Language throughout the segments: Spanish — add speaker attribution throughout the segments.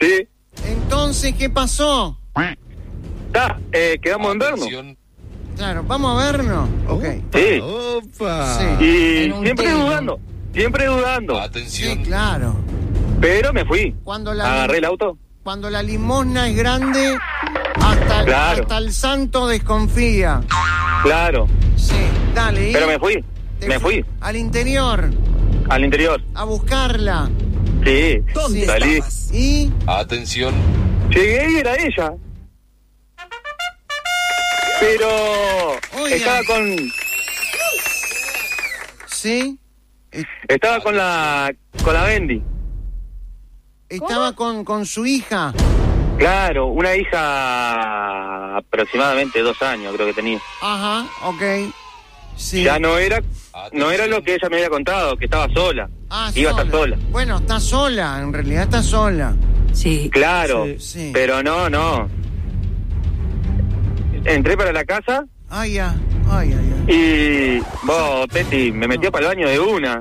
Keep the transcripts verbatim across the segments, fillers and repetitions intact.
Speaker 1: Sí.
Speaker 2: Entonces, ¿qué pasó?
Speaker 1: Está, eh, quedamos
Speaker 3: Atención.
Speaker 1: en vernos.
Speaker 2: Claro, ¿vamos a vernos? Ok.
Speaker 1: Sí.
Speaker 4: Opa.
Speaker 2: Sí.
Speaker 1: Y
Speaker 2: En un
Speaker 1: siempre
Speaker 2: telo.
Speaker 1: dudando, siempre dudando.
Speaker 3: Atención.
Speaker 2: Sí, claro.
Speaker 1: Pero me fui.
Speaker 2: Cuando la,
Speaker 1: Agarré el auto.
Speaker 2: cuando la limosna es grande, hasta el,
Speaker 1: Claro.
Speaker 2: hasta el santo desconfía.
Speaker 1: Claro.
Speaker 2: Sí, dale. ¿y?
Speaker 1: Pero me fui.
Speaker 2: Te
Speaker 1: Me
Speaker 2: fu-
Speaker 1: fui.
Speaker 2: Al interior,
Speaker 1: Al interior.
Speaker 2: a buscarla.
Speaker 1: Sí.
Speaker 2: ¿Dónde
Speaker 1: Salí.
Speaker 2: ¿Y?
Speaker 3: Atención.
Speaker 1: Llegué y era ella. Pero
Speaker 2: Oiga.
Speaker 1: estaba con
Speaker 2: ¿Sí?
Speaker 1: estaba con la con la Bendy.
Speaker 2: Estaba con, con su hija.
Speaker 1: Claro, una hija aproximadamente dos años creo que tenía.
Speaker 2: Ajá, ok. Sí.
Speaker 1: Ya no era no era lo que ella me había contado, que estaba sola.
Speaker 2: Ah,
Speaker 1: Iba a estar sola.
Speaker 2: Bueno, está sola, en realidad está sola.
Speaker 5: Sí.
Speaker 1: Claro,
Speaker 2: Sí, sí.
Speaker 1: pero no, no. Entré para la casa
Speaker 2: Ay, ya. Ay, ay, ay.
Speaker 1: y vos, Peti, me metió para el baño de una.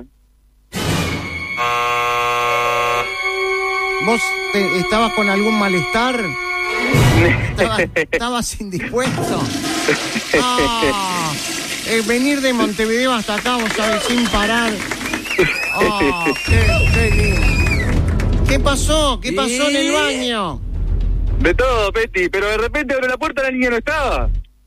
Speaker 2: ¿Vos te- estabas con algún malestar? ¿Estabas, estabas indispuesto? Ah, eh, venir de Montevideo hasta acá, vos sabés, sin parar. Ah, qué, qué lindo. ¿Qué pasó? ¿Qué pasó en el baño?
Speaker 1: De todo, Peti, pero de repente abro la puerta y la niña no estaba.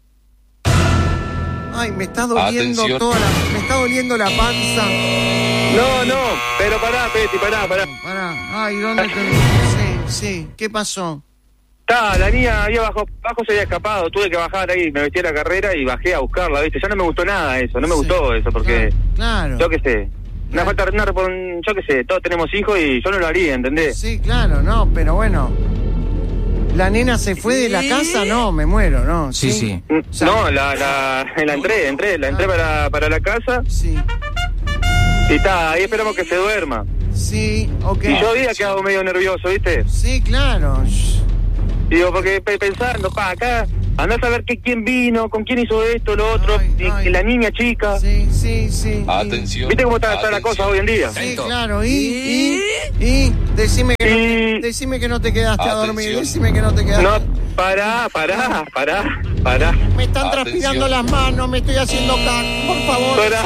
Speaker 2: Ay, me está doliendo
Speaker 3: Atención.
Speaker 2: toda la, me está doliendo la panza.
Speaker 1: No, no, pero pará, Peti, pará, pará.
Speaker 2: Pará, ay, ¿dónde te... Sí, sí, ¿qué pasó?
Speaker 1: Está, la niña había bajo, bajo se había escapado, tuve que bajar ahí, me metí a la carrera y bajé a buscarla, ¿viste? Ya no me gustó nada eso, no me
Speaker 2: Sí.
Speaker 1: gustó eso, porque
Speaker 2: Claro.
Speaker 1: yo qué sé, una
Speaker 2: Claro.
Speaker 1: falta, una, repon- yo qué sé, todos tenemos hijos y yo no lo haría, ¿entendés?
Speaker 2: Sí, claro, no, pero bueno. ¿La nena se fue de la casa? No, me muero, ¿no?
Speaker 4: Sí, sí.
Speaker 1: Mm,
Speaker 2: sea,
Speaker 1: No, la, la, la entré, entré, la entré
Speaker 2: Ah.
Speaker 1: para, para la casa
Speaker 2: Sí,
Speaker 1: y está, ahí esperamos que se duerma.
Speaker 2: sí, ok.
Speaker 1: Y yo había quedado medio nervioso, ¿viste?
Speaker 2: Sí, claro. Shh.
Speaker 1: Digo, porque pe- pensando, pa, acá, andás a ver que, quién vino, con quién hizo esto, lo otro,
Speaker 2: Ay,
Speaker 1: y,
Speaker 2: ay.
Speaker 1: y la niña chica.
Speaker 2: Sí, sí, sí.
Speaker 3: Atención.
Speaker 1: ¿Viste cómo está, está la
Speaker 3: Atención.
Speaker 1: cosa hoy en día?
Speaker 2: Sí, claro. Y, y, y, decime que, no,
Speaker 1: Y-
Speaker 2: decime que no te quedaste a dormir.
Speaker 3: Atención.
Speaker 2: Decime que no te quedaste.
Speaker 1: No, pará, pará, pará, pará,
Speaker 2: Me están
Speaker 3: Atención.
Speaker 2: transpirando las manos, me estoy haciendo caca. Por favor.
Speaker 1: Pará.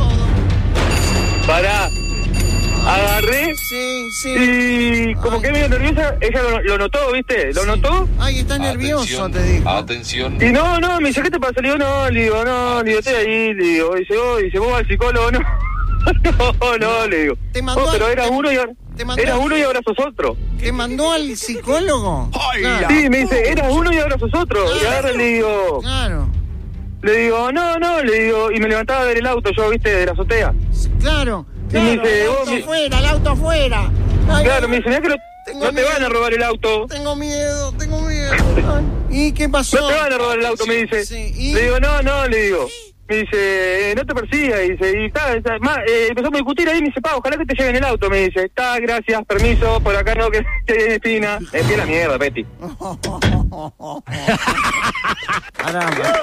Speaker 1: pará. Agarré
Speaker 2: Sí, sí.
Speaker 1: y como
Speaker 2: Ay.
Speaker 1: que medio nerviosa, ella lo, lo notó, ¿viste? Lo
Speaker 2: Sí.
Speaker 1: notó.
Speaker 2: Ay, está nervioso,
Speaker 3: Atención.
Speaker 2: te digo.
Speaker 3: Atención.
Speaker 1: Y no, no, me dice, ¿qué te pasa? Le digo, no, le digo, no, le digo, estoy ahí, le digo, dice, oh, dice, vos al psicólogo, no. no, no, le digo.
Speaker 2: Te mandó
Speaker 1: Oh, pero
Speaker 2: al-
Speaker 1: era
Speaker 2: te-
Speaker 1: uno y ahora,
Speaker 2: te mandó
Speaker 1: era
Speaker 2: al-
Speaker 1: uno y ahora sos otro.
Speaker 2: ¿Te mandó al psicólogo? Claro.
Speaker 1: Sí, me dice, eras uno y ahora sos otro. Y ahora le digo,
Speaker 2: Claro,
Speaker 1: le digo, no, no, le digo, y me levantaba a ver el auto, yo, ¿viste? De la azotea.
Speaker 2: claro.
Speaker 1: Y me
Speaker 2: Claro,
Speaker 1: dice,
Speaker 2: el
Speaker 1: vos
Speaker 2: auto
Speaker 1: me-
Speaker 2: afuera, el auto afuera. Ay,
Speaker 1: Claro,
Speaker 2: ay,
Speaker 1: me dice, mirá que no,
Speaker 2: Tengo
Speaker 1: no te
Speaker 2: miedo.
Speaker 1: van a robar el auto.
Speaker 2: Tengo miedo, tengo miedo. Ay, ¿y qué pasó?
Speaker 1: No te van a robar el auto, me dice.
Speaker 2: Sí, ¿y?
Speaker 1: Le digo, no, no, le digo. Me dice, eh, no te persigas, dice, y está, está, ma, eh, empezamos a discutir ahí, me dice, pa, ojalá que te lleven el auto, me dice, está, gracias, permiso, por acá no, que, que hay espina. Es que la mierda, Peti.
Speaker 2: Caramba.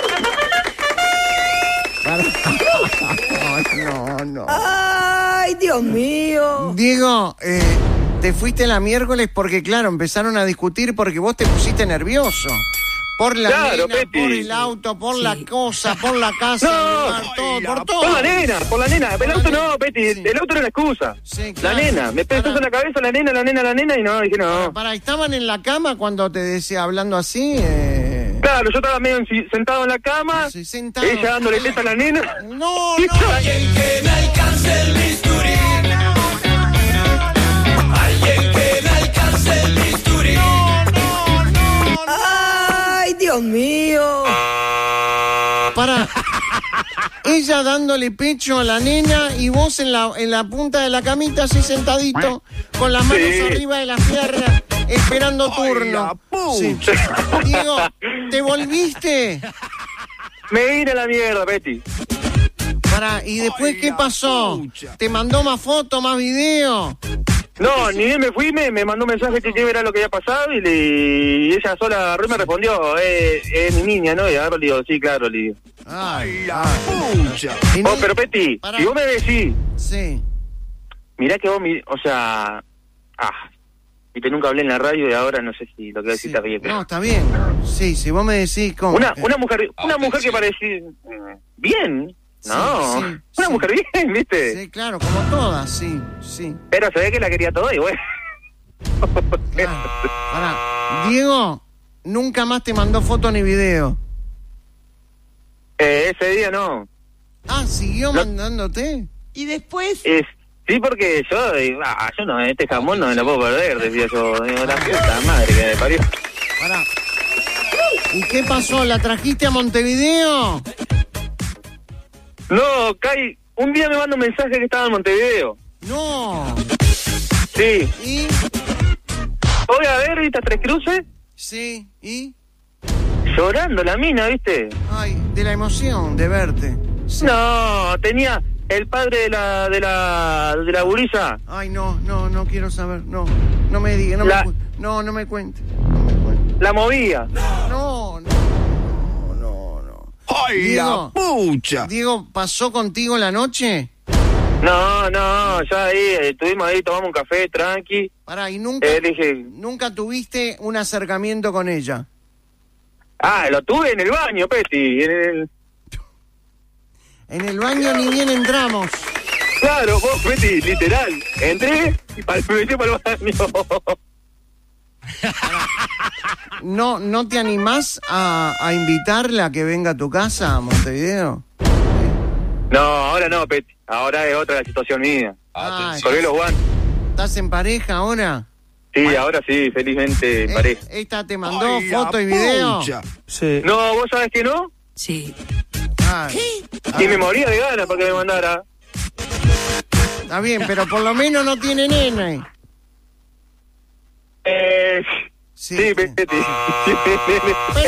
Speaker 2: No, no.
Speaker 5: Ay, Dios mío.
Speaker 2: Diego, eh, te fuiste la miércoles porque, claro, empezaron a discutir porque vos te pusiste nervioso. Por la
Speaker 1: Claro,
Speaker 2: nena,
Speaker 1: Peti.
Speaker 2: por el auto, por
Speaker 5: Sí.
Speaker 2: la cosa, por la casa,
Speaker 1: No,
Speaker 2: el lugar, todo, por todo.
Speaker 1: Por la nena, por la nena. El
Speaker 2: la
Speaker 1: auto
Speaker 2: nena.
Speaker 1: no, Peti,
Speaker 2: Sí.
Speaker 1: el auto era la excusa.
Speaker 2: Sí,
Speaker 1: La
Speaker 2: claro.
Speaker 1: nena, me pensó
Speaker 2: Para-
Speaker 1: en la cabeza la nena, la nena, la nena, y no, dije no.
Speaker 2: Para, ¿estaban en la cama cuando te decía hablando así? Eh...
Speaker 1: Claro, yo estaba medio enci- sentado en la cama,
Speaker 2: Sí, sentado.
Speaker 1: ella dándole teta a la nena.
Speaker 2: No, no.
Speaker 6: Alguien que me alcance el bisturí. Alguien que me alcance el bisturí.
Speaker 5: Ay, Dios mío.
Speaker 2: Para. Ella dándole pecho a la nena y vos en la, en la punta de la camita así sentadito, con las manos
Speaker 1: Sí.
Speaker 2: arriba de las piernas, esperando turno. Sí. Diego, ¿te volviste?
Speaker 1: Me vine a la mierda, Peti.
Speaker 2: Para, ¿y después qué pasó? ¿Te mandó más fotos, más videos?
Speaker 1: No, ni bien me fui, me, me mandó un mensaje que qué era lo que había pasado y, le, y ella sola agarró y me respondió, eh, es mi niña, ¿no? Y ahora le digo, sí, claro, le digo.
Speaker 2: Ay, ay. Y
Speaker 1: Oh,
Speaker 2: ni-
Speaker 1: pero Peti,
Speaker 2: Pará.
Speaker 1: si vos me decís,
Speaker 2: Sí.
Speaker 1: mirá que vos, mi, o sea, ah, y te nunca hablé en la radio y ahora no sé si lo que decís
Speaker 2: Sí.
Speaker 1: está bien. Pero...
Speaker 2: No, está bien. Sí, si vos me decís cómo.
Speaker 1: Una,
Speaker 2: Eh,
Speaker 1: una mujer, una mujer que parecía bien, no,
Speaker 2: Sí, sí,
Speaker 1: una
Speaker 2: sí.
Speaker 1: mujer bien, ¿viste?
Speaker 2: Sí, claro, como todas, sí, sí.
Speaker 1: Pero se ve que la quería todo y bueno.
Speaker 2: Claro. Pará, Diego nunca más te mandó foto ni video.
Speaker 1: Eh, ese día no.
Speaker 2: Ah, ¿siguió
Speaker 1: No.
Speaker 2: mandándote?
Speaker 5: Y después,
Speaker 1: Es, sí, porque yo, eh, ah, yo no, este jamón no me lo puedo perder, decía yo. Digo, la puta madre que me parió.
Speaker 2: Pará. ¿Y qué pasó? ¿La trajiste a Montevideo?
Speaker 1: No, Kai, un día me manda un mensaje que estaba en Montevideo.
Speaker 2: No.
Speaker 1: Sí.
Speaker 2: ¿Y?
Speaker 1: Voy a ver estas tres cruces,
Speaker 2: Sí, ¿y?
Speaker 1: llorando la mina, ¿viste?
Speaker 2: Ay, de la emoción de verte. Sí.
Speaker 1: No, tenía el padre de la, de la, de la gurisa.
Speaker 2: Ay, no, no, no quiero saber. No, no me diga, no,
Speaker 1: La-
Speaker 2: me, cu- no, no me cuente. No me cuente.
Speaker 1: La movía.
Speaker 2: No, no, no, no, no.
Speaker 3: ¡Ay,
Speaker 2: Diego,
Speaker 3: la pucha!
Speaker 2: Diego, ¿pasó contigo la noche?
Speaker 1: No, no, ya ahí, eh, estuvimos ahí, tomamos un café, tranqui.
Speaker 2: Pará, y nunca,
Speaker 1: Eh, dije,
Speaker 2: nunca tuviste un acercamiento con ella.
Speaker 1: ah, lo tuve en el baño, Peti. En el...
Speaker 2: En el baño ni bien entramos.
Speaker 1: Claro, vos, Peti, literal. Entré y pa- me metí para el baño.
Speaker 2: ¿No, no te animás a, a invitarla a que venga a tu casa, a Montevideo?
Speaker 1: No, ahora no, Peti. Ahora es otra la situación mía.
Speaker 2: Ay,
Speaker 1: Colgué los guantes.
Speaker 2: ¿estás en pareja ahora?
Speaker 1: Sí, ahora sí, felizmente en
Speaker 2: Eh,
Speaker 1: pareja.
Speaker 2: ¿Esta te mandó
Speaker 3: ¡Ay, la
Speaker 2: foto y video?
Speaker 3: pucha! Sí.
Speaker 1: No, ¿vos sabés que no?
Speaker 5: sí.
Speaker 2: Ay,
Speaker 1: Y me moría de ganas para que me mandara.
Speaker 2: está bien, pero por lo menos no tiene nene.
Speaker 1: Eh,
Speaker 2: Sí,
Speaker 1: sí,
Speaker 2: sí.
Speaker 1: Peti.
Speaker 2: Pero